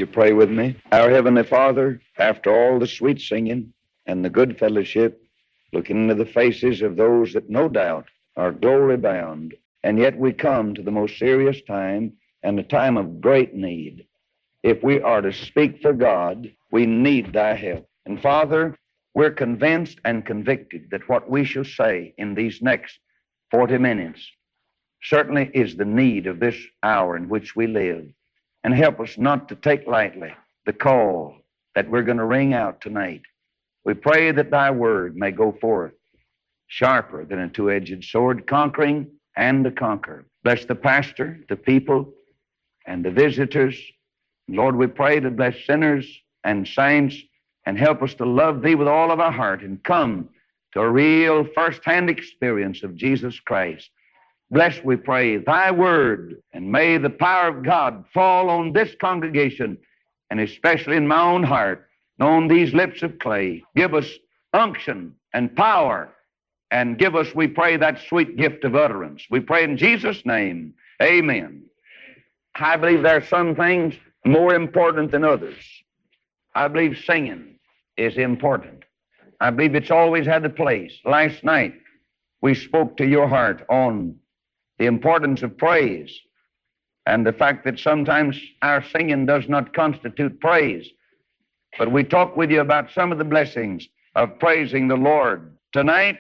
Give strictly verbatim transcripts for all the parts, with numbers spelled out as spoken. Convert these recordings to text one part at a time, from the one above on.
you pray with me? Our Heavenly Father, after all the sweet singing and the good fellowship, looking into the faces of those that no doubt are glory bound, and yet we come to the most serious time and a time of great need. If we are to speak for God, we need thy help. And Father, we're convinced and convicted that what we shall say in these next forty minutes certainly is the need of this hour in which we live. And help us not to take lightly the call that we're going to ring out tonight. We pray that thy word may go forth sharper than a two-edged sword, conquering and to conquer. Bless the pastor, the people, and the visitors. Lord, we pray to bless sinners and saints and help us to love thee with all of our heart and come to a real first-hand experience of Jesus Christ. Bless, we pray, thy word, and may the power of God fall on this congregation, and especially in my own heart, and on these lips of clay. Give us unction and power, and give us, we pray, that sweet gift of utterance. We pray in Jesus' name, amen. I believe there are some things more important than others. I believe singing is important. I believe it's always had a place. Last night, we spoke to your heart on the importance of praise and the fact that sometimes our singing does not constitute praise. But we talked with you about some of the blessings of praising the Lord. Tonight,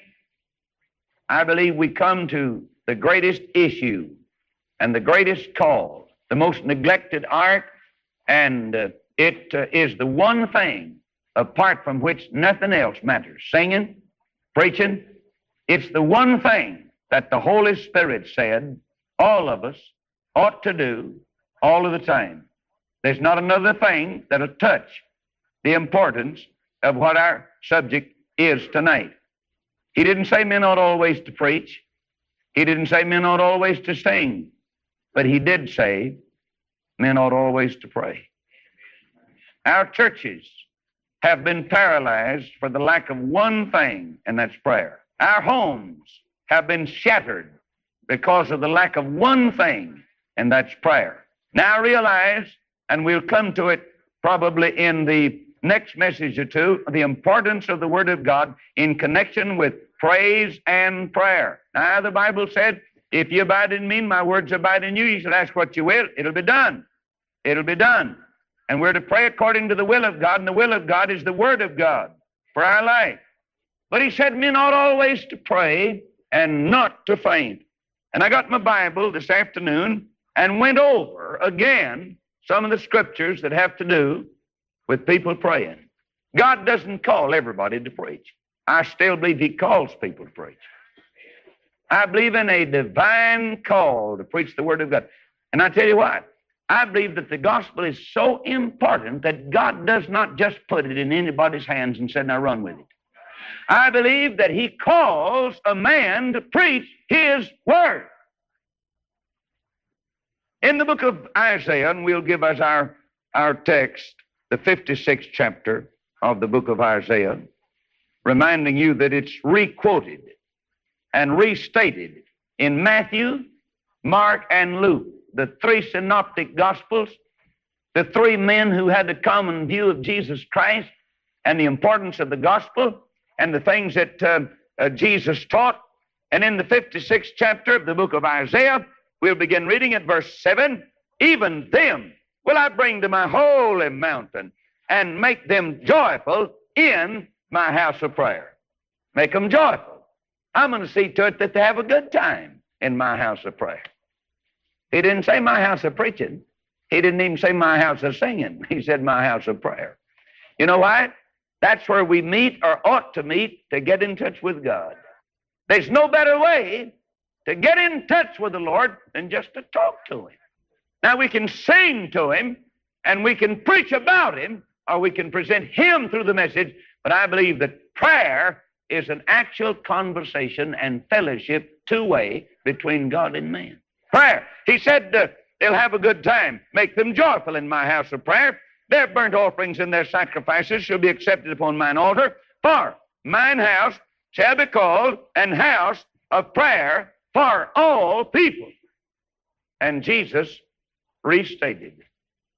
I believe we come to the greatest issue and the greatest call, the most neglected art, and uh, it uh, is the one thing apart from which nothing else matters. Singing, preaching, it's the one thing that the Holy Spirit said all of us ought to do all of the time. There's not another thing that'll touch the importance of what our subject is tonight. He didn't say men ought always to preach. He didn't say men ought always to sing. But he did say men ought always to pray. Our churches have been paralyzed for the lack of one thing, and that's prayer. Our homes have been shattered because of the lack of one thing, and that's prayer. Now realize, and we'll come to it probably in the next message or two, the importance of the Word of God in connection with praise and prayer. Now the Bible said, if you abide in me, and my words abide in you, you shall ask what you will, it'll be done. It'll be done. And we're to pray according to the will of God, and the will of God is the Word of God for our life. But he said men ought always to pray and not to faint. And I got my Bible this afternoon and went over again some of the scriptures that have to do with people praying. God doesn't call everybody to preach. I still believe he calls people to preach. I believe in a divine call to preach the Word of God. And I tell you what, I believe that the gospel is so important that God does not just put it in anybody's hands and say, now run with it. I believe that he calls a man to preach his word. In the book of Isaiah, and we'll give as our, our text, the fifty-sixth chapter of the book of Isaiah, reminding you that it's re-quoted and restated in Matthew, Mark, and Luke, the three synoptic gospels, the three men who had a common view of Jesus Christ and the importance of the gospel and the things that uh, uh, Jesus taught. And in the fifty-sixth chapter of the book of Isaiah, we'll begin reading at verse seven. Even them will I bring to my holy mountain and make them joyful in my house of prayer. Make them joyful. I'm going to see to it that they have a good time in my house of prayer. He didn't say my house of preaching. He didn't even say my house of singing. He said my house of prayer. You know why? That's where we meet or ought to meet to get in touch with God. There's no better way to get in touch with the Lord than just to talk to him. Now we can sing to him and we can preach about him or we can present him through the message, but I believe that prayer is an actual conversation and fellowship two-way between God and man. Prayer. He said uh, they'll have a good time. Make them joyful in my house of prayer. Their burnt offerings and their sacrifices shall be accepted upon mine altar. For mine house shall be called an house of prayer for all people. And Jesus restated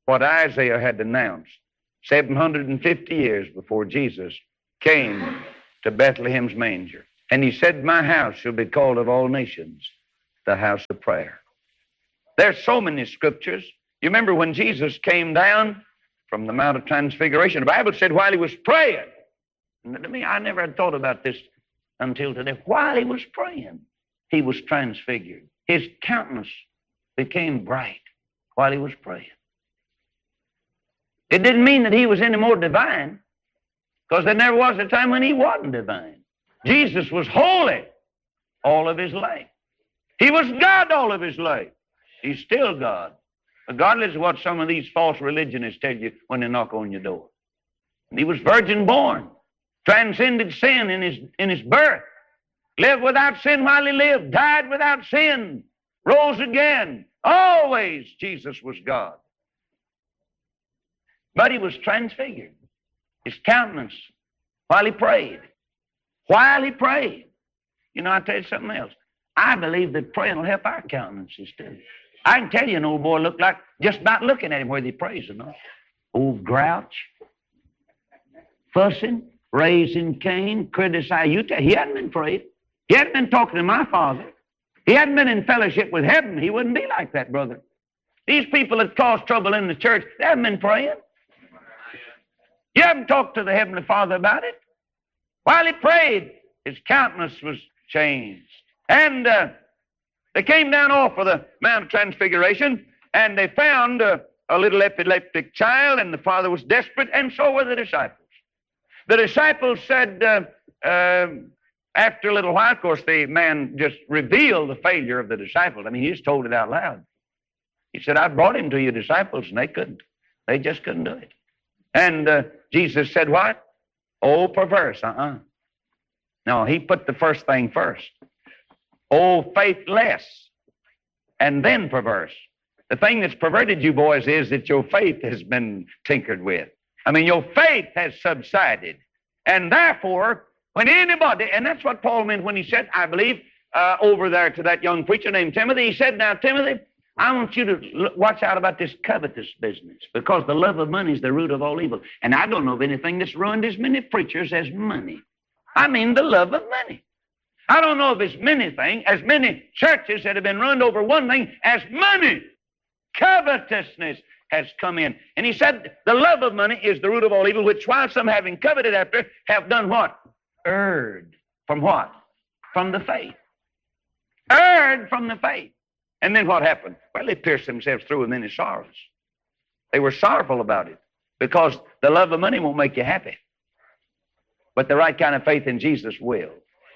what Isaiah had announced seven hundred fifty years before Jesus came to Bethlehem's manger. And he said, my house shall be called of all nations the house of prayer. There's so many scriptures. You remember when Jesus came down from the Mount of Transfiguration, the Bible said while he was praying, and to me, I never had thought about this until today. While he was praying, he was transfigured. His countenance became bright while he was praying. It didn't mean that he was any more divine, because there never was a time when he wasn't divine. Jesus was holy all of his life. He was God all of his life. He's still God, regardless of what some of these false religionists tell you when they knock on your door. And he was virgin born, transcended sin in his, in his birth, lived without sin while he lived, died without sin, rose again. Always Jesus was God. But he was transfigured. His countenance while he prayed. While he prayed. You know, I'll tell you something else. I believe that praying will help our countenances too. I can tell you an old boy looked like, just about looking at him whether he prays or not. Old grouch, fussing, raising Cain, criticizing. You tell, he hadn't been praying. He hadn't been talking to my Father. He hadn't been in fellowship with heaven. He wouldn't be like that, brother. These people that cause trouble in the church, they haven't been praying. You haven't talked to the Heavenly Father about it. While he prayed, his countenance was changed. And uh, they came down off of the Mount of Transfiguration, and they found uh, a little epileptic child, and the father was desperate, and so were the disciples. The disciples said, uh, uh, after a little while, of course, the man just revealed the failure of the disciples. I mean, he just told it out loud. He said, I brought him to your disciples, and they couldn't. They just couldn't do it. And uh, Jesus said, what? Oh, perverse, uh-uh. No, he put the first thing first. Oh, faithless, and then perverse. The thing that's perverted you boys is that your faith has been tinkered with. I mean, your faith has subsided. And therefore, when anybody, and that's what Paul meant when he said, I believe, uh, over there to that young preacher named Timothy, he said, now, Timothy, I want you to watch out about this covetous business, because the love of money is the root of all evil. And I don't know of anything that's ruined as many preachers as money. I mean the love of money. I don't know of as many things, as many churches that have been ruined over one thing as money. Covetousness has come in. And he said the love of money is the root of all evil, which while some having coveted after have done what? Erred. From what? From the faith. Erred from the faith. And then what happened? Well, they pierced themselves through with many sorrows. They were sorrowful about it, because the love of money won't make you happy. But the right kind of faith in Jesus will.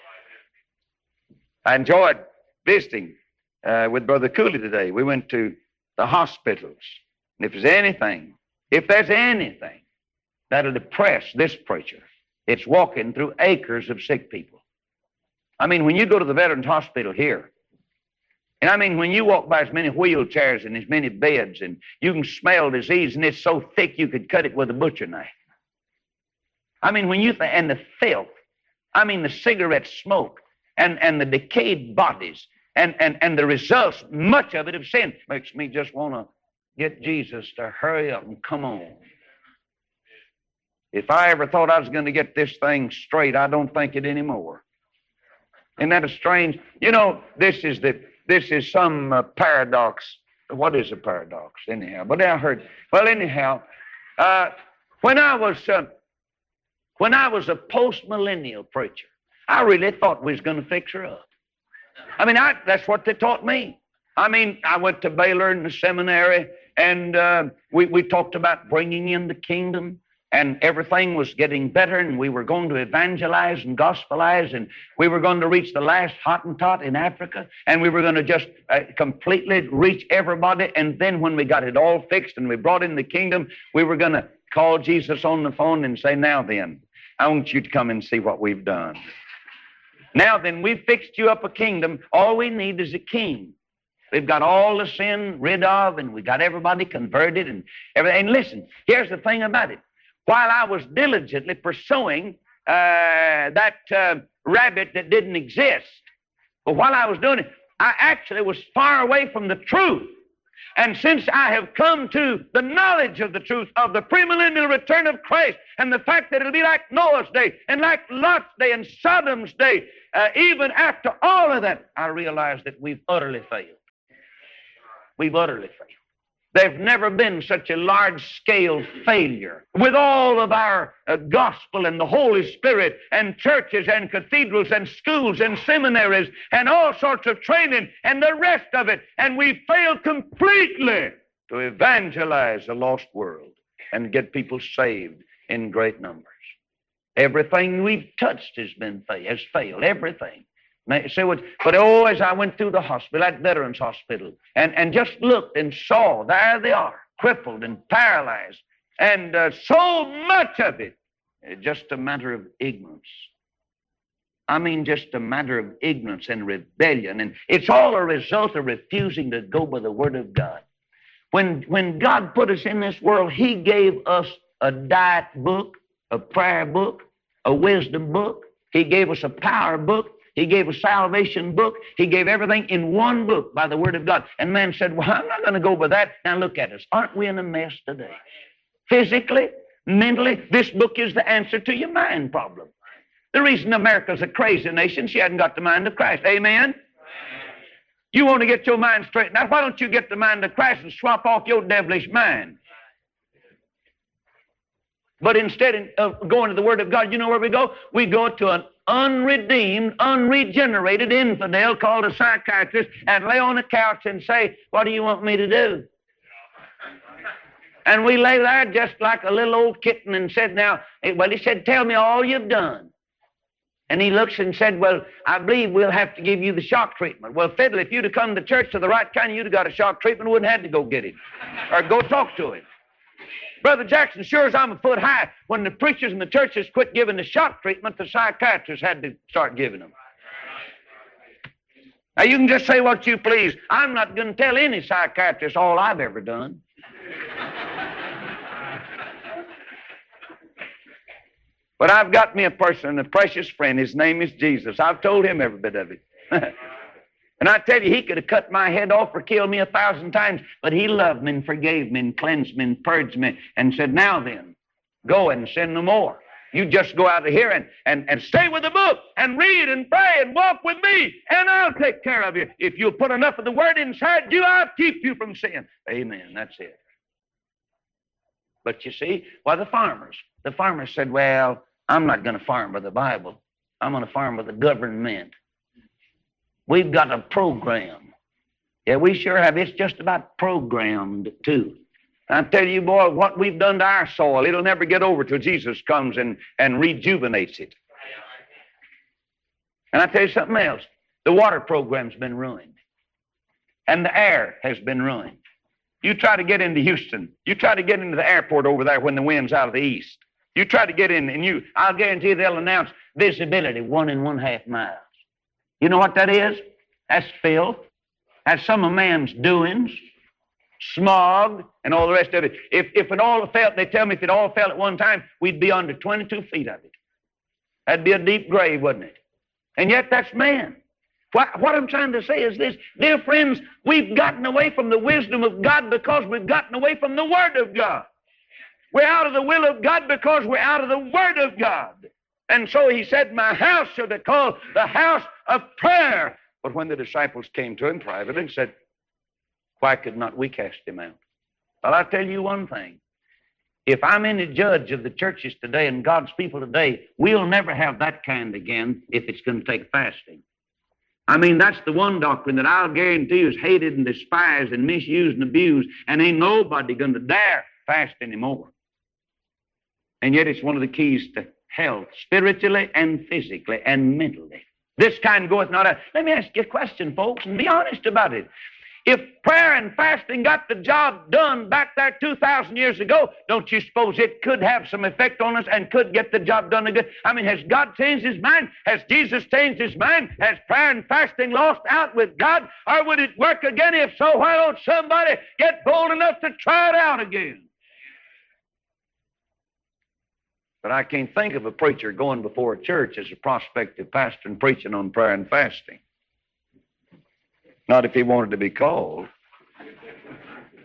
I enjoyed visiting uh, with Brother Cooley today. We went to the hospitals. And if there's anything, if there's anything that'll depress this preacher, it's walking through acres of sick people. I mean, when you go to the Veterans Hospital here, and I mean, when you walk by as many wheelchairs and as many beds, and you can smell disease, and it's so thick you could cut it with a butcher knife. I mean, when you, th- and the filth, I mean, the cigarette smoke, and, and the decayed bodies, and, and, and the results, much of it of sin, makes me just want to get Jesus to hurry up and come on. If I ever thought I was going to get this thing straight, I don't think it anymore. Isn't that a strange, you know, this is the, This is some uh, paradox. What is a paradox, anyhow? But I heard, well, anyhow, uh, when I was uh, when I was a post-millennial preacher, I really thought we was going to fix her up. I mean, I, that's what they taught me. I mean, I went to Baylor in the seminary, and uh, we, we talked about bringing in the kingdom, and everything was getting better, and we were going to evangelize and gospelize, and we were going to reach the last Hottentot in Africa, and we were going to just uh, completely reach everybody. And then when we got it all fixed and we brought in the kingdom, we were going to call Jesus on the phone and say, now then, I want you to come and see what we've done. Now then, we've fixed you up a kingdom. All we need is a king. We've got all the sin rid of, and we got everybody converted and everything. And listen, here's the thing about it. While I was diligently pursuing uh, that uh, rabbit that didn't exist, but while I was doing it, I actually was far away from the truth. And since I have come to the knowledge of the truth of the premillennial return of Christ and the fact that it'll be like Noah's day and like Lot's day and Sodom's day, uh, even after all of that, I realize that we've utterly failed. We've utterly failed. There's never been such a large-scale failure with all of our uh, gospel and the Holy Spirit and churches and cathedrals and schools and seminaries and all sorts of training and the rest of it. And we failed completely to evangelize the lost world and get people saved in great numbers. Everything we've touched has been has failed. Everything. Say what, but oh, as I went through the hospital, that Veterans Hospital, and, and just looked and saw, there they are, crippled and paralyzed, and uh, so much of it, uh, just a matter of ignorance. I mean, just a matter of ignorance and rebellion, and it's all a result of refusing to go by the Word of God. When, when God put us in this world, He gave us a diet book, a prayer book, a wisdom book. He gave us a power book. He gave a salvation book. He gave everything in one book by the Word of God. And man said, well, I'm not going to go by that. Now look at us. Aren't we in a mess today? Physically, mentally, this book is the answer to your mind problem. The reason America's a crazy nation, she hadn't got the mind of Christ. Amen? You want to get your mind straightened out, why don't you get the mind of Christ and swap off your devilish mind? But instead of going to the Word of God, you know where we go? We go to an unredeemed, unregenerated infidel called a psychiatrist and lay on the couch and say, what do you want me to do? And we lay there just like a little old kitten and said, now, well, he said, tell me all you've done. And he looks and said, well, I believe we'll have to give you the shock treatment. Well, fiddle, if you'd have come to church to the right kind, you'd have got a shock treatment, wouldn't have had to go get him or go talk to him. Brother Jackson, sure as I'm a foot high, when the preachers in the churches quit giving the shock treatment, the psychiatrists had to start giving them. Now, you can just say what you please. I'm not going to tell any psychiatrist all I've ever done. But I've got me a person, a precious friend. His name is Jesus. I've told him every bit of it. And I tell you, he could have cut my head off or killed me a thousand times, but he loved me and forgave me and cleansed me and purged me and said, now then, go and sin no more. You just go out of here and, and, and stay with the book and read and pray and walk with me, and I'll take care of you. If you'll put enough of the Word inside you, I'll keep you from sin. Amen. That's it. But you see, why the farmers? The farmers said, well, I'm not going to farm by the Bible. I'm going to farm by the government. We've got a program. Yeah, we sure have. It's just about programmed, too. I tell you, boy, what we've done to our soil, it'll never get over till Jesus comes and, and rejuvenates it. And I tell you something else. The water program's been ruined. And the air has been ruined. You try to get into Houston. You try to get into the airport over there when the wind's out of the east. You try to get in, and you, I'll guarantee you they'll announce visibility one and one half miles. You know what that is? That's filth. That's some of man's doings, smog, and all the rest of it. If, if it all fell, they tell me if it all fell at one time, we'd be under twenty-two feet of it. That'd be a deep grave, wouldn't it? And yet that's man. What, what I'm trying to say is this, dear friends, we've gotten away from the wisdom of God because we've gotten away from the Word of God. We're out of the will of God because we're out of the Word of God. And so he said, my house shall be called the house of prayer. But when the disciples came to him privately and said, why could not we cast him out? Well, I'll tell you one thing. If I'm any judge of the churches today and God's people today, we'll never have that kind again if it's going to take fasting. I mean, that's the one doctrine that I'll guarantee you is hated and despised and misused and abused, and ain't nobody going to dare fast anymore. And yet it's one of the keys to health, spiritually and physically and mentally. This kind goeth not out. Let me ask you a question, folks, and be honest about it. If prayer and fasting got the job done back there two thousand years ago, don't you suppose it could have some effect on us and could get the job done again? I mean, has God changed his mind? Has Jesus changed his mind? Has prayer and fasting lost out with God? Or would it work again? If so, why don't somebody get bold enough to try it out again? But I can't think of a preacher going before a church as a prospective pastor and preaching on prayer and fasting. Not if he wanted to be called.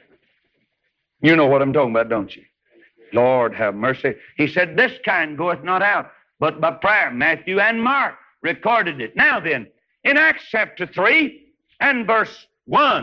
You know what I'm talking about, don't you? Lord have mercy. He said, this kind goeth not out, but by prayer. Matthew and Mark recorded it. Now then, in Acts chapter three and verse one,